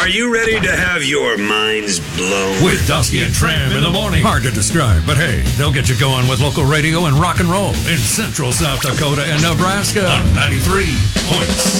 Are you ready to have your minds blown? With Dusty and Tram in the morning. Hard to describe, but hey, they'll get you going with local radio and rock and roll in central South Dakota and Nebraska on 93.7.